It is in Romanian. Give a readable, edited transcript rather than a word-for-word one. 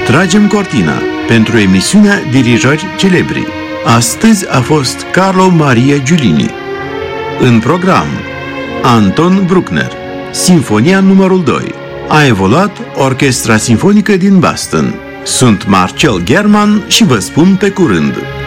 Tragem cortina pentru emisiunea Dirijori Celebri. Astăzi a fost Carlo Maria Giulini. În program, Anton Bruckner, Sinfonia numărul 2. A evoluat Orchestra Sinfonică din Boston. Sunt Marcel German și vă spun pe curând!